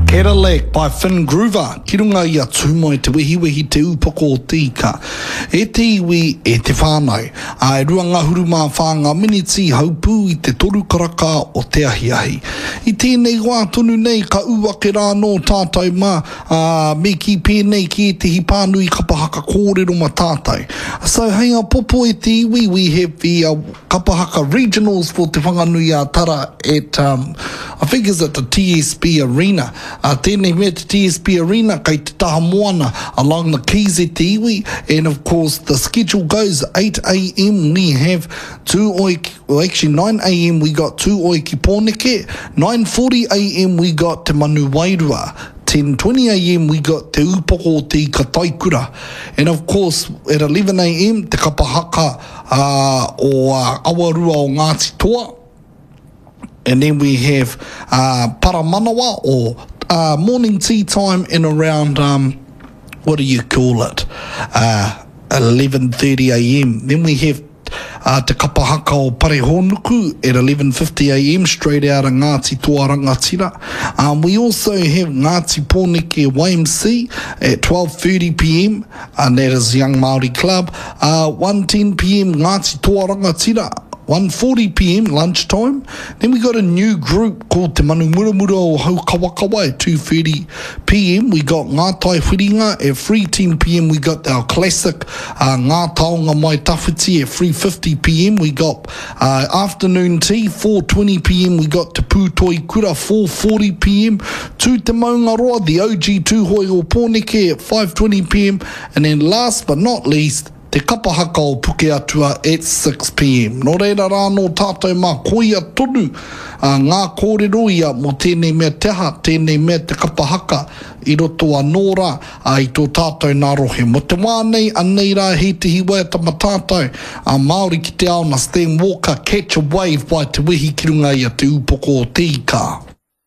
Cadillac by Finn Groover, ki runga ia tūmoi te wehiwehi te upoko o tika. E te iwi e te whānau, e rua ngā huru mā whānga miniti haupū i te toru karaka o te ahiahi. I tēnei wā tonu nei ka uake rā no tātou mā, me ki pēnei ki e te hipānui kapahaka kōrero ma tātou. So hei a popo e te iwi, we have the kapahaka regionals for te whanganui a tara at, I think is at the TSB Arena. Tēnei mea te TSB Arena kei te taha moana along the Keys e te iwi, and of course the schedule goes 8 a.m. we have two oiki, well actually 9 a.m. we got two oiki pōneke, 9:40 a.m. we got te manu wairua, 10:20 a.m. we got te upoko o te ika taikura, and of course at 11 a.m. te kapahaka o awarua o Ngāti Toa, and then we have paramanawa or morning tea time in around, what do you call it, 11:30 a.m. Then we have te kapahaka o Parehonuku at 11:50 a.m. straight out of Ngāti Toa Rangatira. We also have Ngāti Pōneke YMC at 12:30 p.m. and that is Young Māori Club. 1:10 p.m. Ngāti Toa Rangatira. 1:40 p.m. lunchtime. Then we got a new group called Te Manu Muramura o Haukawakawa at 2:30 p.m. We got Ngā Tai Whiringa at 3:10 p.m. We got our classic Ngā Taonga Mai Tawhiti at 3:50 p.m. We got afternoon tea 4:20 p.m. We got Te Pūtoi Kura 4:40 p.m. To Te Maungaroa, the OG Tūhoi o Pōneke at 5:20 p.m. And then last but not least, te kapahaka o Pukeatua at 6 p.m. No reira rā no tātou mā koia tonu ngā kōrero ia mo tēnei mea teha, tēnei mea te kapahaka i roto a Nora i tō tātou nā rohe. Mo te wānei anei rā hei te hiwea tama tātou Māori ki te ao na Stan Walker, Catch a Wave by te wehi ki runga ia te upoko o te ika.